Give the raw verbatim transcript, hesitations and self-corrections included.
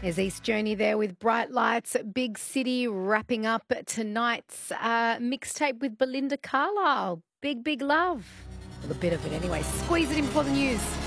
There's East Journey there with Bright Lights, Big City, wrapping up tonight's uh, mixtape with Belinda Carlisle. Big, big love. Well, a bit of it anyway. Squeeze it in before the news.